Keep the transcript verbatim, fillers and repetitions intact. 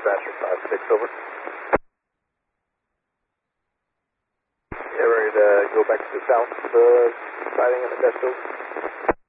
dispatcher five six, over. Yeah, ready to go back to the south uh, siding in the Desto.